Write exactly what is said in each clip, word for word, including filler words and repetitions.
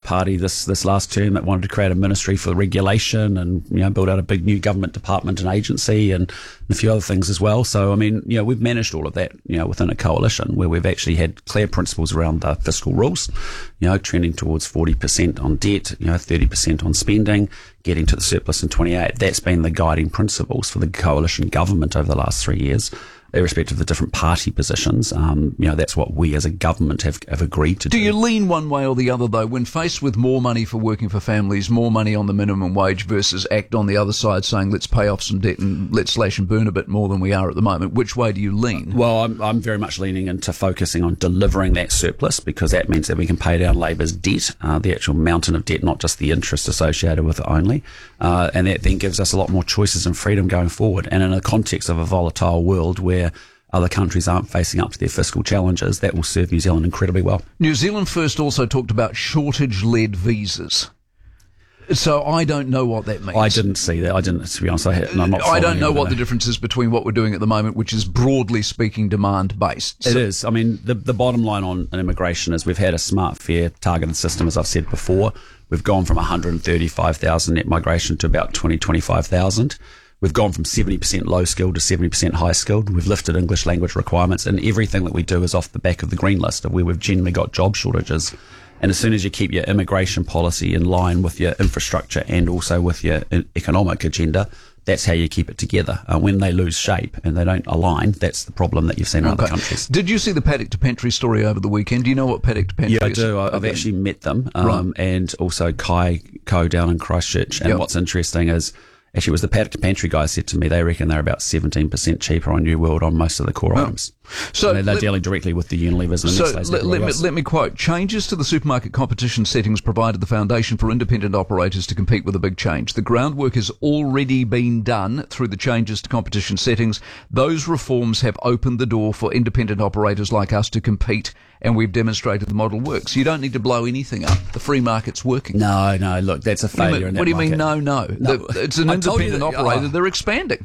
party this, this last term that wanted to create a ministry for regulation and, you know, build out a big new government department and agency and, and a few other things as well. So, I mean, you know, we've managed all of that, you know, within a coalition where we've actually had clear principles around the fiscal rules, you know, trending towards forty percent on debt, you know, thirty percent on spending, getting to the surplus in twenty-eight. That's been the guiding principles for the coalition government over the last three years. Irrespective of the different party positions, um, you know, that's what we as a government have, have agreed to do. Do you lean one way or the other, though, when faced with more money for working for families, more money on the minimum wage versus ACT on the other side saying let's pay off some debt and let's slash and burn a bit more than we are at the moment? Which way do you lean? Well, I'm, I'm very much leaning into focusing on delivering that surplus because that means that we can pay down Labour's debt, uh, the actual mountain of debt, not just the interest associated with it only. Uh, and that then gives us a lot more choices and freedom going forward. And in a context of a volatile world where other countries aren't facing up to their fiscal challenges, that will serve New Zealand incredibly well. New Zealand First also talked about shortage-led visas. So I don't know what that means. I didn't see that. I didn't, to be honest. I, had, no, I'm not I don't know what that. the difference is between what we're doing at the moment, which is broadly speaking demand-based. It so, is. I mean, the, the bottom line on immigration is we've had a smart, fair, targeted system, as I've said before. We've gone from one hundred thirty-five thousand net migration to about twenty, twenty-five thousand. We've gone from seventy percent low skilled to seventy percent high skilled. We've lifted English language requirements, and everything that we do is off the back of the green list of where we've generally got job shortages. And as soon as you keep your immigration policy in line with your infrastructure and also with your economic agenda, that's how you keep it together. Uh, when they lose shape and they don't align, that's the problem that you've seen in okay. other countries. Did you see the Paddock to Pantry story over the weekend? Do you know what Paddock to Pantry yeah, is? Yeah, I do. I've okay. actually met them, um, right. and also Kai Co down in Christchurch. And yep. what's interesting is, actually, it was the Paddock to Pantry guys said to me they reckon they're about seventeen percent cheaper on New World on most of the core oh. items. So they're, they're let, dealing directly with the Unilevers and so Nestle's. Let, let, me, let me quote, changes to the supermarket competition settings provided the foundation for independent operators to compete with a big change. The groundwork has already been done through the changes to competition settings. Those reforms have opened the door for independent operators like us to compete, and we've demonstrated the model works. You don't need to blow anything up. The free market's working. No, no, look, that's a failure in that What do you market. mean, no, no? no. The, it's an I told you independent that, operator. Oh. They're expanding.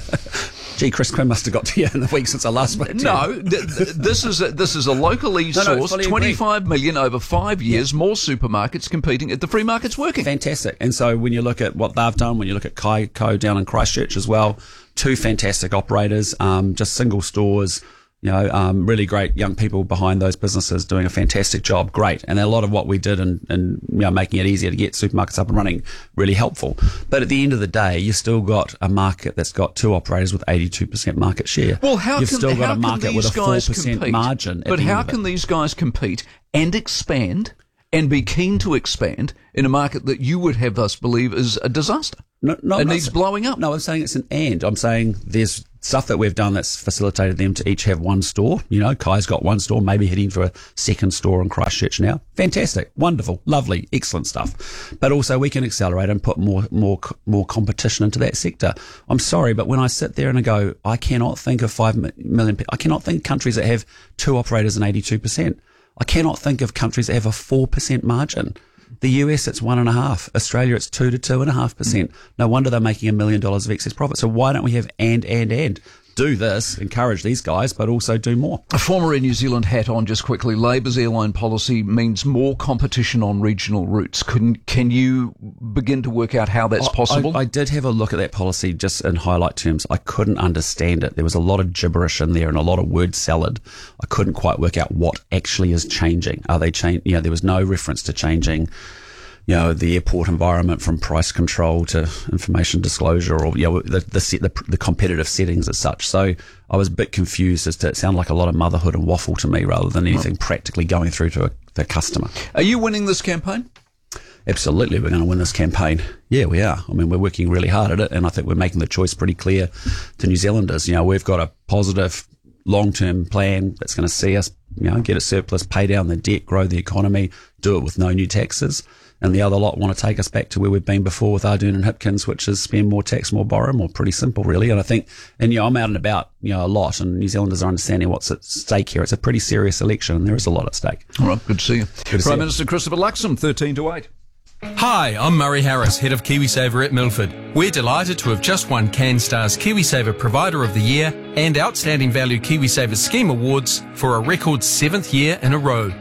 Gee, Chris Quinn must have got to you in the week since I last spoke to you. No, th- th- this is a, this is a locally no, no, sourced twenty-five million over five years, yeah. more supermarkets competing. At the free market's working. Fantastic. And so when you look at what they've done, when you look at Kai Co down in Christchurch as well, two fantastic operators, um, just single stores. You know, um, really great young people behind those businesses doing a fantastic job. Great. And a lot of what we did in, in, you know, making it easier to get supermarkets up and running, really helpful. But at the end of the day, you still got a market that's got two operators with eighty-two percent market share. Well, how You've can, still got how a market with a four percent compete? margin. At but the how end of can it. these guys compete and expand and be keen to expand in a market that you would have us believe is a disaster? No, no, it no, needs blowing up. No, I'm saying it's an and. I'm saying there's stuff that we've done that's facilitated them to each have one store. You know, Kai's got one store, maybe heading for a second store in Christchurch now. Fantastic, wonderful, lovely, excellent stuff. But also we can accelerate and put more, more, more competition into that sector. I'm sorry, but when I sit there and I go, I cannot think of five million people. I cannot think of countries that have two operators and eighty-two percent. I cannot think of countries that have a four percent margin. The U S, it's one and a half. Australia, it's two to two and a half percent. No wonder they're making a million dollars of excess profit. So why don't we have and, and, and? Do this, encourage these guys, but also do more. A former Air New Zealand hat on just quickly. Labour's airline policy means more competition on regional routes. Can, can you begin to work out how that's I, possible? I, I did have a look at that policy just in highlight terms. I couldn't understand it. There was a lot of gibberish in there and a lot of word salad. I couldn't quite work out what actually is changing. Are they change? You know, there was no reference to changing, you know, the airport environment from price control to information disclosure, or, you know, the the, set, the the competitive settings as such. So I was a bit confused as to, it sounded like a lot of motherhood and waffle to me rather than anything right. practically going through to a, the customer. Are you winning this campaign? Absolutely, we're going to win this campaign. Yeah, we are. I mean, we're working really hard at it, and I think we're making the choice pretty clear to New Zealanders. You know, we've got a positive long-term plan that's going to see us, you know, get a surplus, pay down the debt, grow the economy, do it with no new taxes. And the other lot want to take us back to where we've been before with Ardern and Hipkins, which is spend more tax, more borrow, more. Pretty simple, really. And I think, and, you know, I'm out and about, you know, a lot, and New Zealanders are understanding what's at stake here. It's a pretty serious election, and there is a lot at stake. All right, good to see you. Good to see Prime you. Minister Christopher Luxon, thirteen to eight. Hi, I'm Murray Harris, Head of KiwiSaver at Milford. We're delighted to have just won CanStar's KiwiSaver Provider of the Year and Outstanding Value KiwiSaver Scheme Awards for a record seventh year in a row.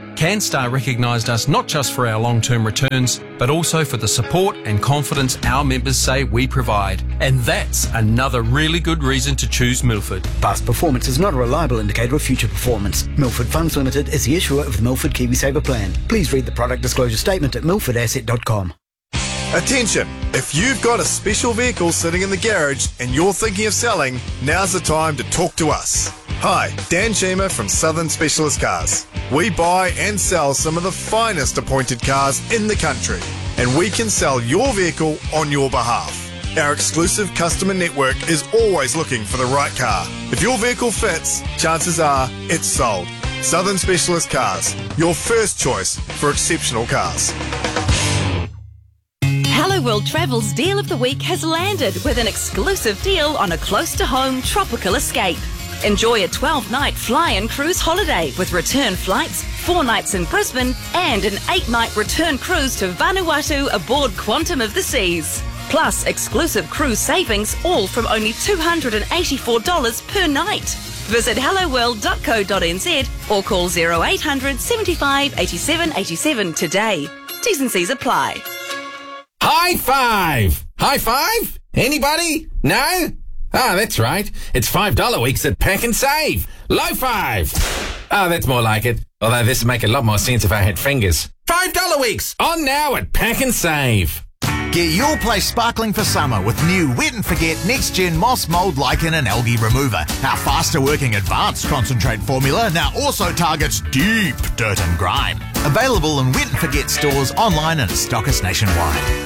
CanStar recognised us not just for our long-term returns, but also for the support and confidence our members say we provide. And that's another really good reason to choose Milford. Past performance is not a reliable indicator of future performance. Milford Funds Limited is the issuer of the Milford KiwiSaver plan. Please read the product disclosure statement at milford asset dot com. Attention! If you've got a special vehicle sitting in the garage and you're thinking of selling, now's the time to talk to us. Hi, Dan Sheamer from Southern Specialist Cars. We buy and sell some of the finest appointed cars in the country, and we can sell your vehicle on your behalf. Our exclusive customer network is always looking for the right car. If your vehicle fits, chances are it's sold. Southern Specialist Cars, your first choice for exceptional cars. Hello World Travel's Deal of the Week has landed with an exclusive deal on a close-to-home tropical escape. Enjoy a twelve-night fly-in cruise holiday with return flights, four nights in Brisbane, and an eight-night return cruise to Vanuatu aboard Quantum of the Seas. Plus exclusive cruise savings, all from only two hundred eighty-four dollars per night. Visit hello world dot co dot n z or call zero eight hundred, seventy-five, eighty-seven, eighty-seven today. T's and C's apply. High five! High five? Anybody? No? Ah, that's right. It's five dollar weeks at Pack and Save. Low five! Ah, that's more like it. Although this would make a lot more sense if I had fingers. five dollar weeks! On now at Pack and Save. Get your place sparkling for summer with new Wet and Forget Next Gen Moss, Mould, Lichen and Algae Remover. Our faster working advanced concentrate formula now also targets deep dirt and grime. Available in Wet and Forget stores, online and stockist nationwide.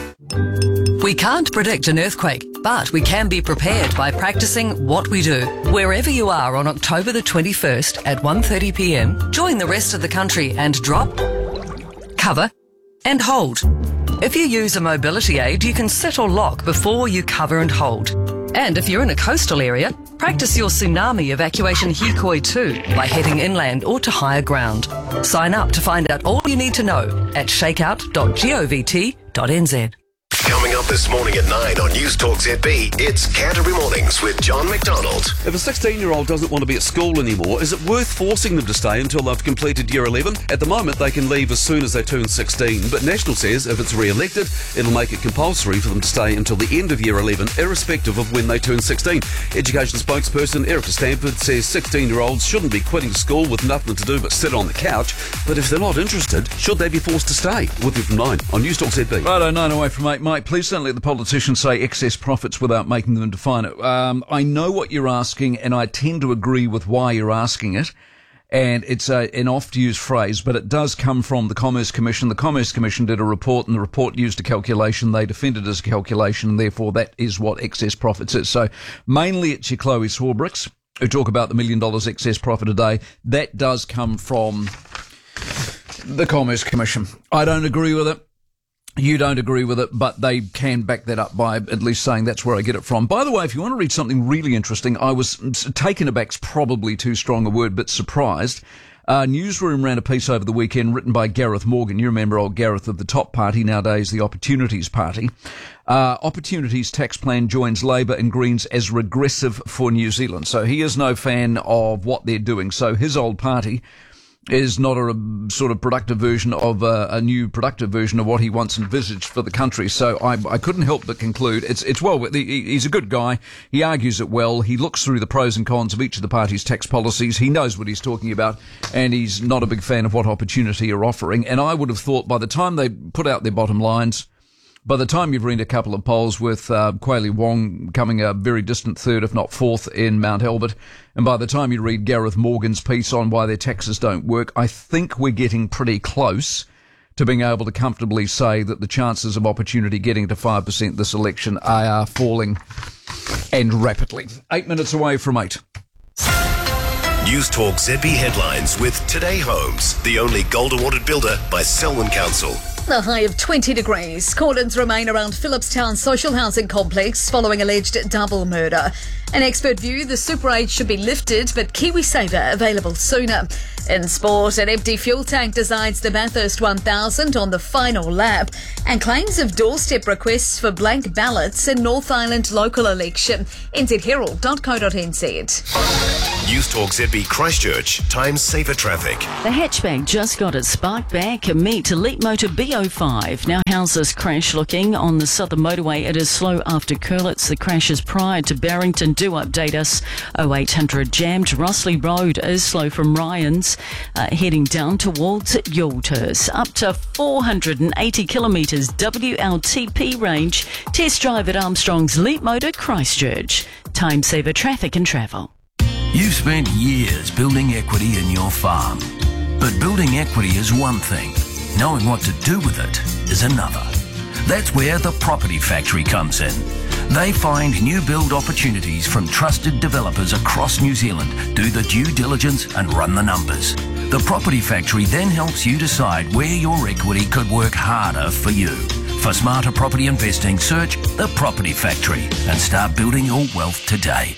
We can't predict an earthquake, but we can be prepared by practicing what we do. Wherever you are on October the twenty-first at one thirty p m, join the rest of the country and drop, cover and hold. If you use a mobility aid, you can sit or lock before you cover and hold. And if you're in a coastal area, practice your tsunami evacuation Hikoi too by heading inland or to higher ground. Sign up to find out all you need to know at shakeout dot govt dot n z. Coming up this morning at nine on News Talk Z B, it's Canterbury Mornings with John McDonald. If a sixteen-year-old doesn't want to be at school anymore, is it worth forcing them to stay until they've completed year eleven? At the moment, they can leave as soon as they turn sixteen, but National says if it's re-elected, it'll make it compulsory for them to stay until the end of year eleven, irrespective of when they turn sixteen. Education spokesperson Erica Stanford says sixteen-year-olds shouldn't be quitting school with nothing to do but sit on the couch, but if they're not interested, should they be forced to stay? With you from nine on News Talk Z B. Righto, nine away from eight. Mike, please don't let the politicians say excess profits without making them define it. Um, I know what you're asking, and I tend to agree with why you're asking it. And it's a, an oft-used phrase, but it does come from the Commerce Commission. The Commerce Commission did a report, and the report used a calculation. They defended it as a calculation, and therefore that is what excess profits is. So mainly it's your Chloe Swarbricks who talk about the million dollars excess profit a day. That does come from the Commerce Commission. I don't agree with it. You don't agree with it, but they can back that up by at least saying that's where I get it from. By the way, if you want to read something really interesting, I was taken aback's probably too strong a word, but surprised. Uh, Newsroom ran a piece over the weekend written by Gareth Morgan. You remember old Gareth of the Top Party, nowadays the Opportunities Party. Uh, Opportunities tax plan joins Labour and Greens as regressive for New Zealand. So he is no fan of what they're doing. So his old party is not a, a sort of productive version of a, a new productive version of what he once envisaged for the country. So I, I couldn't help but conclude it's it's well. He's a good guy. He argues it well. He looks through the pros and cons of each of the party's tax policies. He knows what he's talking about, and he's not a big fan of what Opportunity are offering. And I would have thought by the time they put out their bottom lines, by the time you've read a couple of polls with uh, Kweli Wong coming a very distant third, if not fourth, in Mount Albert, and by the time you read Gareth Morgan's piece on why their taxes don't work, I think we're getting pretty close to being able to comfortably say that the chances of Opportunity getting to five percent this election are falling, and rapidly. Eight minutes away from eight. News Talk Z B headlines with Today Homes, the only gold awarded builder by Selwyn Council. A high of twenty degrees. Cordons remain around Phillipstown social housing complex following alleged double murder. An expert view the super age should be lifted, but KiwiSaver available sooner. In sport, an empty fuel tank decides the Bathurst one thousand on the final lap, and claims of doorstep requests for blank ballots in North Island local election. n z herald dot co dot n z. News Talk Z B Christchurch, time saver traffic. The hatchback just got its spark back. Meet Leapmotor B O five. Now how's this crash looking? On the southern motorway, it is slow after Curlitz. The crash is prior to Barrington. Do update us. oh eight hundred jammed. Rossley Road is slow from Ryan's, uh, heading down towards Yulters. Up to four hundred eighty kilometres W L T P range. Test drive at Armstrong's Leapmotor Christchurch. Time saver traffic and travel. You've spent years building equity in your farm. But building equity is one thing. Knowing what to do with it is another. That's where the Property Factory comes in. They find new build opportunities from trusted developers across New Zealand, do the due diligence and run the numbers. The Property Factory then helps you decide where your equity could work harder for you. For smarter property investing, search The Property Factory and start building your wealth today.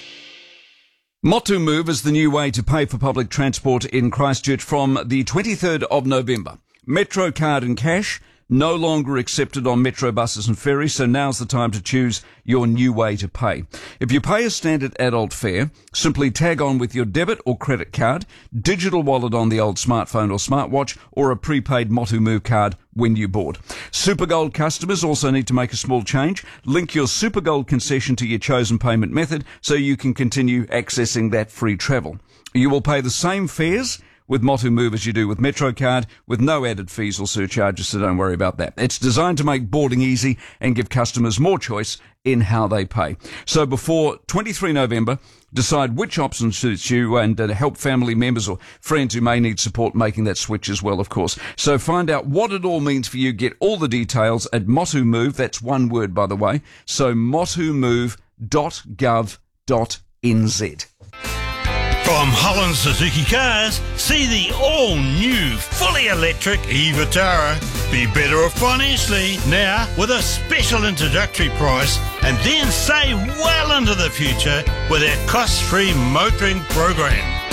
Motu Move is the new way to pay for public transport in Christchurch from the twenty-third of November. Metro card and cash, no longer accepted on metro buses and ferries, so now's the time to choose your new way to pay. If you pay a standard adult fare, simply tag on with your debit or credit card, digital wallet on the old smartphone or smartwatch, or a prepaid Motu Move card when you board. Supergold customers also need to make a small change. Link your Supergold concession to your chosen payment method so you can continue accessing that free travel. You will pay the same fares with Motu Move as you do with MetroCard, with no added fees or surcharges, so don't worry about that. It's designed to make boarding easy and give customers more choice in how they pay. So before twenty-third of November, decide which option suits you and uh, help family members or friends who may need support making that switch as well, of course. So find out what it all means for you. Get all the details at Motu Move. That's one word, by the way. So motu move dot gov dot n z. From Holland Suzuki Cars, see the all-new, fully electric e-Vitara. Be better off financially now with a special introductory price, and then save well into the future with our cost-free motoring program.